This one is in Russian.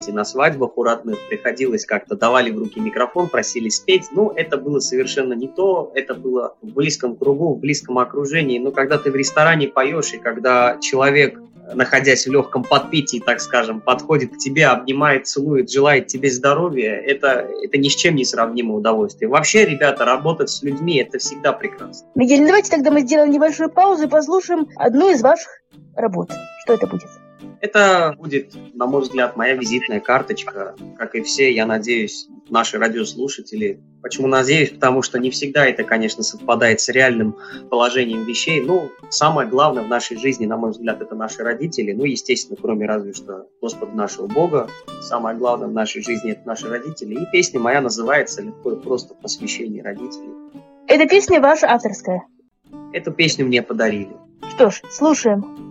на свадьбах у родных приходилось как-то, давали в руки микрофон, просили спеть. Ну, это было совершенно не то, это было в близком кругу, в близком окружении. Но когда ты в ресторане поешь, и когда человек, находясь в легком подпитии, так скажем, подходит к тебе, обнимает, целует, желает тебе здоровья, это ни с чем не сравнимое удовольствие. Вообще, ребята, работать с людьми – это всегда прекрасно. Мигель, давайте тогда мы сделаем небольшую паузу и послушаем одну из ваших работ. Что это будет? Это будет, на мой взгляд, моя визитная карточка, как и все, я надеюсь, наши радиослушатели. Почему надеюсь? Потому что не всегда это, конечно, совпадает с реальным положением вещей. Ну, самое главное в нашей жизни, на мой взгляд, это наши родители. Ну, естественно, кроме разве что Господа нашего Бога. Самое главное в нашей жизни – это наши родители. И песня моя называется легко и просто «Посвящение родителей». Эта песня ваша авторская? Эту песню мне подарили. Что ж, слушаем.